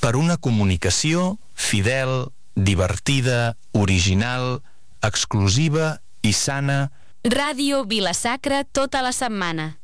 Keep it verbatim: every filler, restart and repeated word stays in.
per una comunicació fidel, divertida, original, exclusiva i sana. Ràdio Vila-sacra tota la setmana.